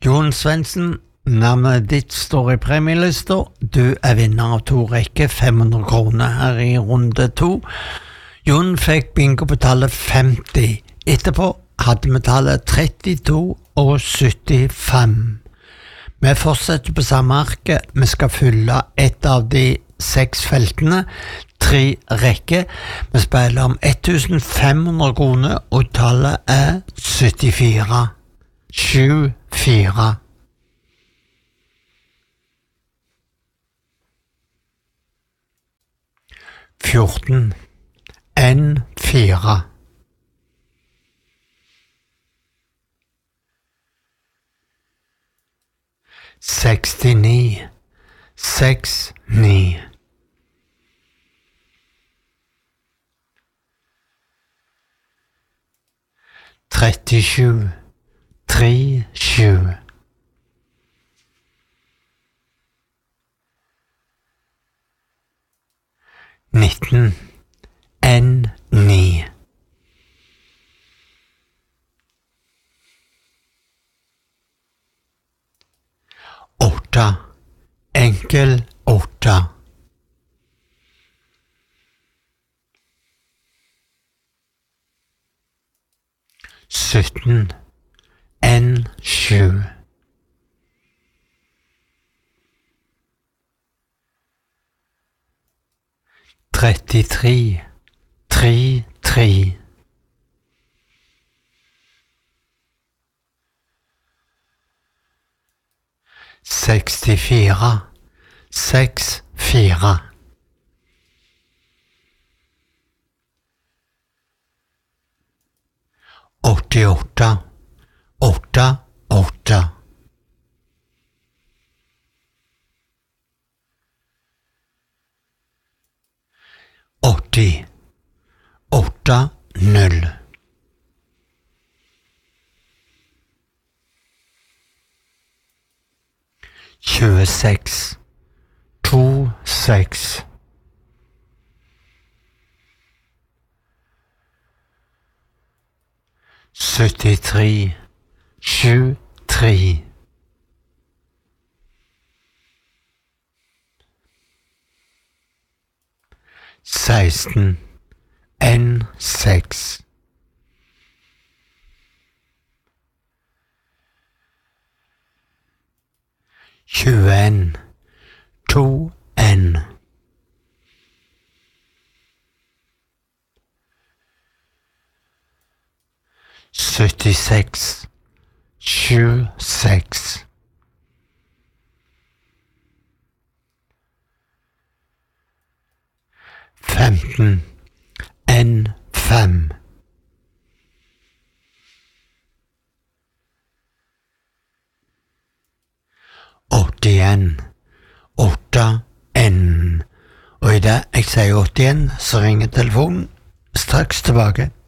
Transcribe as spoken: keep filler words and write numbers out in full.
Jon Svendsen, navnet ditt står i premielista. Du er vinner av to rekker, fem hundre kroner her i runde to. Jon fikk bingo på tallet femti. Etterpå hadde vi tallet trettito og syttifem. Vi fortsetter på samme arke. Vi skal fylle et av de seks feltene, tre rekker. Vi spiller om ettusen fem hundre kroner, og tallet er syttifire. sju fire. fjorten. N fire. sekstini. seks ni. trettisju. tre sju. nitten. N ni. åtte. Enkel åtte. sytten. N sju. trettitre. tre tre. sekstifire. seks fire. åttiåtte. åtte åtte. åtti. åtte null. tjueseks. to seks. syttitre. sju tre. seksten. N seks. tjueen. to N. syttiseks. sju seks. femten. N fem. åttien. åtte N. Og i det jeg sier åttien, så ringer telefonen straks tilbake.